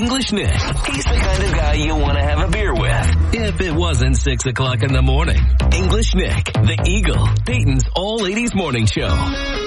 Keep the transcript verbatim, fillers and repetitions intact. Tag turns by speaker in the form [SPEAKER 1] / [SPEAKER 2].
[SPEAKER 1] English Nick. He's the kind of guy you want to have a beer with. If it wasn't six o'clock in the morning. English Nick, the Eagle, Dayton's all-ladies morning show.